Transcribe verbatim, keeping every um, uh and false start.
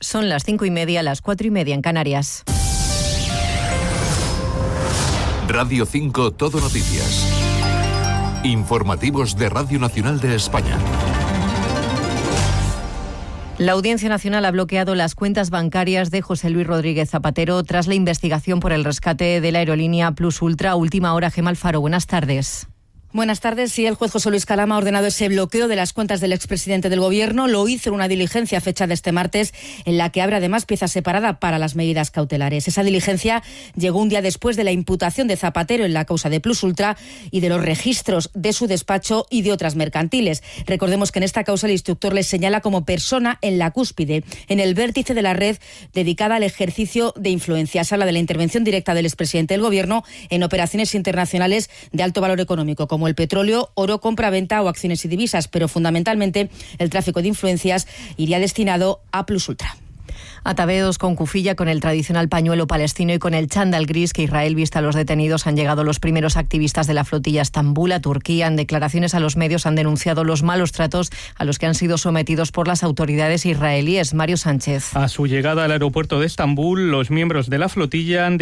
Son las cinco y media, las cuatro y media en Canarias. Radio cinco Todo Noticias. Informativos de Radio Nacional de España. La Audiencia Nacional ha bloqueado las cuentas bancarias de José Luis Rodríguez Zapatero tras la investigación por el rescate de la aerolínea Plus Ultra. Última hora, Gemma Alfaro. Buenas tardes. Buenas tardes. Sí, el juez José Luis Calama ha ordenado ese bloqueo de las cuentas del expresidente del Gobierno. Lo hizo en una diligencia fechada este martes, en la que abre además pieza separada para las medidas cautelares. Esa diligencia llegó un día después de la imputación de Zapatero en la causa de Plus Ultra y de los registros de su despacho y de otras mercantiles. Recordemos que en esta causa el instructor le señala como persona en la cúspide, en el vértice de la red dedicada al ejercicio de influencias. Habla de la intervención directa del expresidente del Gobierno en operaciones internacionales de alto valor económico, como el petróleo, oro, compra-venta o acciones y divisas, pero fundamentalmente el tráfico de influencias iría destinado a Plus Ultra. Ataveos con kufilla, con el tradicional pañuelo palestino y con el chándal gris que Israel viste a los detenidos han llegado los primeros activistas de la flotilla Estambul a Turquía. En declaraciones a los medios han denunciado los malos tratos a los que han sido sometidos por las autoridades israelíes. Mario Sánchez. A su llegada al aeropuerto de Estambul, los miembros de la flotilla han